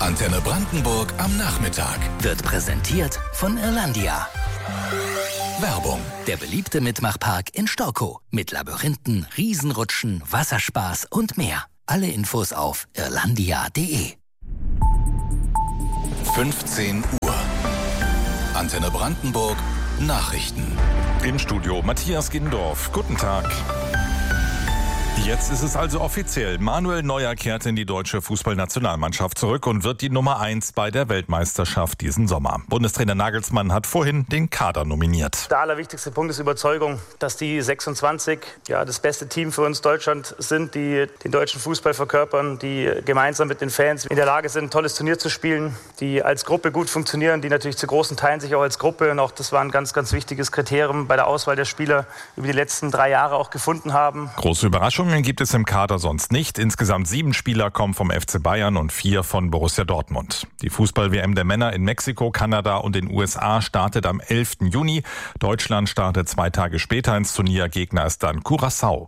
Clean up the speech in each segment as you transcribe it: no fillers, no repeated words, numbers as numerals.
Antenne Brandenburg am Nachmittag. Wird präsentiert von Irlandia. Werbung. Der beliebte Mitmachpark in Storkow. Mit Labyrinthen, Riesenrutschen, Wasserspaß und mehr. Alle Infos auf irlandia.de. 15 Uhr. Antenne Brandenburg. Nachrichten. Im Studio Matthias Gindorf. Guten Tag. Jetzt ist es also offiziell. Manuel Neuer kehrt in die deutsche Fußballnationalmannschaft zurück und wird die Nummer 1 bei der Weltmeisterschaft diesen Sommer. Bundestrainer Nagelsmann hat vorhin den Kader nominiert. Der allerwichtigste Punkt ist Überzeugung, dass die 26 das beste Team für uns Deutschland sind, die den deutschen Fußball verkörpern, die gemeinsam mit den Fans in der Lage sind, ein tolles Turnier zu spielen, die als Gruppe gut funktionieren, die natürlich zu großen Teilen sich auch als Gruppe, und auch das war ein ganz, ganz wichtiges Kriterium bei der Auswahl der Spieler, über die letzten 3 Jahre auch gefunden haben. Große Überraschungen gibt es im Kader sonst nicht. Insgesamt 7 Spieler kommen vom FC Bayern und 4 von Borussia Dortmund. Die Fußball-WM der Männer in Mexiko, Kanada und den USA startet am 11. Juni. Deutschland startet 2 Tage später ins Turnier. Gegner ist dann Curaçao.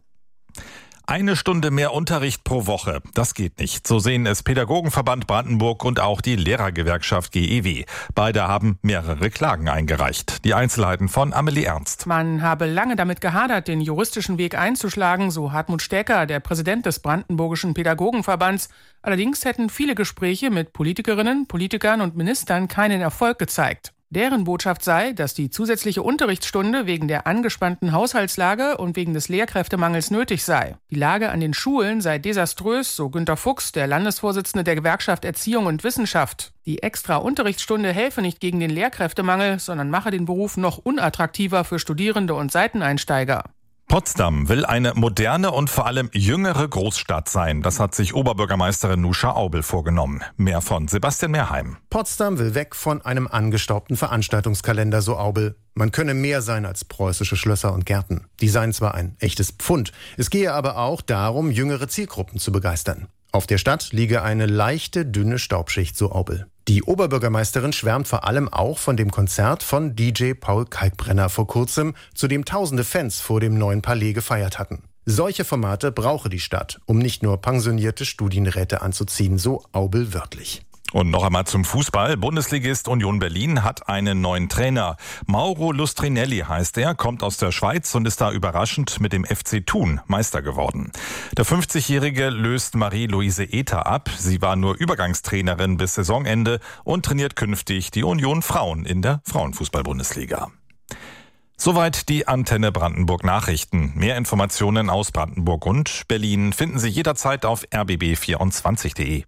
1 Stunde mehr Unterricht pro Woche, das geht nicht. So sehen es Pädagogenverband Brandenburg und auch die Lehrergewerkschaft GEW. Beide haben mehrere Klagen eingereicht. Die Einzelheiten von Amelie Ernst. Man habe lange damit gehadert, den juristischen Weg einzuschlagen, so Hartmut Stecker, der Präsident des Brandenburgischen Pädagogenverbands. Allerdings hätten viele Gespräche mit Politikerinnen, Politikern und Ministern keinen Erfolg gezeigt. Deren Botschaft sei, dass die zusätzliche Unterrichtsstunde wegen der angespannten Haushaltslage und wegen des Lehrkräftemangels nötig sei. Die Lage an den Schulen sei desaströs, so Günter Fuchs, der Landesvorsitzende der Gewerkschaft Erziehung und Wissenschaft. Die extra Unterrichtsstunde helfe nicht gegen den Lehrkräftemangel, sondern mache den Beruf noch unattraktiver für Studierende und Seiteneinsteiger. Potsdam will eine moderne und vor allem jüngere Großstadt sein. Das hat sich Oberbürgermeisterin Nuscha Aubel vorgenommen. Mehr von Sebastian Mehrheim. Potsdam will weg von einem angestaubten Veranstaltungskalender, so Aubel. Man könne mehr sein als preußische Schlösser und Gärten. Die seien zwar ein echtes Pfund, es gehe aber auch darum, jüngere Zielgruppen zu begeistern. Auf der Stadt liege eine leichte, dünne Staubschicht, so Aubel. Die Oberbürgermeisterin schwärmt vor allem auch von dem Konzert von DJ Paul Kalkbrenner vor kurzem, zu dem tausende Fans vor dem neuen Palais gefeiert hatten. Solche Formate brauche die Stadt, um nicht nur pensionierte Studienräte anzuziehen, so Aubel wörtlich. Und noch einmal zum Fußball. Bundesligist Union Berlin hat einen neuen Trainer. Mauro Lustrinelli heißt er, kommt aus der Schweiz und ist da überraschend mit dem FC Thun Meister geworden. Der 50-Jährige löst Marie-Louise Ether ab. Sie war nur Übergangstrainerin bis Saisonende und trainiert künftig die Union Frauen in der Frauenfußball-Bundesliga. Soweit die Antenne Brandenburg Nachrichten. Mehr Informationen aus Brandenburg und Berlin finden Sie jederzeit auf rbb24.de.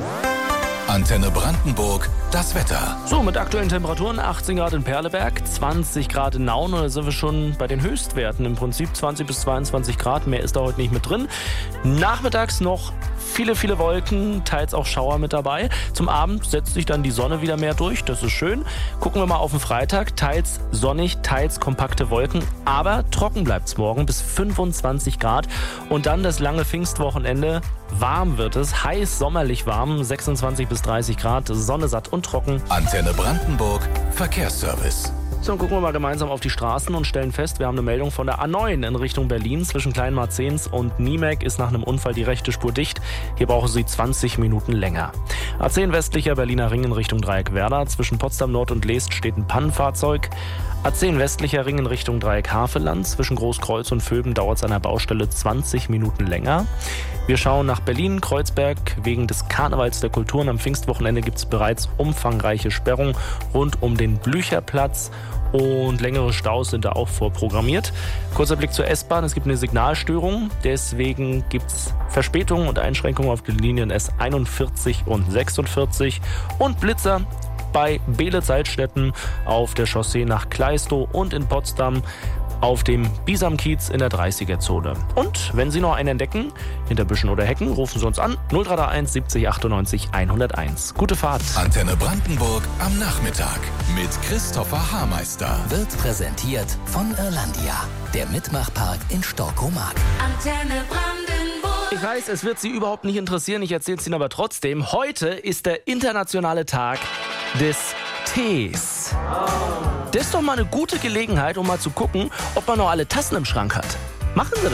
Antenne Brandenburg, das Wetter. So, mit aktuellen Temperaturen 18 Grad in Perleberg, 20 Grad in Nauen, und da sind wir schon bei den Höchstwerten. Im Prinzip 20 bis 22 Grad, mehr ist da heute nicht mit drin. Nachmittags noch viele Wolken, teils auch Schauer mit dabei. Zum Abend setzt sich dann die Sonne wieder mehr durch, das ist schön. Gucken wir mal auf den Freitag, teils sonnig, teils kompakte Wolken, aber trocken bleibt's morgen bis 25 Grad. Und dann das lange Pfingstwochenende. Warm wird es, heiß, sommerlich warm, 26 bis 30 Grad, Sonne satt und trocken. Antenne Brandenburg, Verkehrsservice. So, dann gucken wir mal gemeinsam auf die Straßen und stellen fest, wir haben eine Meldung von der A9 in Richtung Berlin. Zwischen Kleinmarzens und Niemek ist nach einem Unfall die rechte Spur dicht. Hier brauchen Sie 20 Minuten länger. A10 westlicher Berliner Ring in Richtung Dreieck Werder. Zwischen Potsdam Nord und Leest steht ein Pannenfahrzeug. A10 westlicher Ring in Richtung Dreieck Havelland. Zwischen Großkreuz und Vöben dauert es an der Baustelle 20 Minuten länger. Wir schauen nach Berlin-Kreuzberg. Wegen des Karnevals der Kulturen am Pfingstwochenende gibt es bereits umfangreiche Sperrungen rund um den Blücherplatz. Und längere Staus sind da auch vorprogrammiert. Kurzer Blick zur S-Bahn. Es gibt eine Signalstörung. Deswegen gibt es Verspätungen und Einschränkungen auf den Linien S41 und 46. Und Blitzer bei Beelitz-Salzstetten auf der Chaussee nach Kleistow und in Potsdam auf dem Bisamkiez in der 30er-Zone. Und wenn Sie noch einen entdecken, hinter Büschen oder Hecken, rufen Sie uns an 0331 70 98 101. Gute Fahrt. Antenne Brandenburg am Nachmittag mit Christopher Haarmeister. Wird präsentiert von Irlandia. Der Mitmachpark in Storkow-Mark. Antenne Brandenburg. Ich weiß, es wird Sie überhaupt nicht interessieren, ich erzähle es Ihnen aber trotzdem. Heute ist der internationale Tag des Tees. Das ist doch mal eine gute Gelegenheit, um mal zu gucken, ob man noch alle Tassen im Schrank hat. Machen Sie das.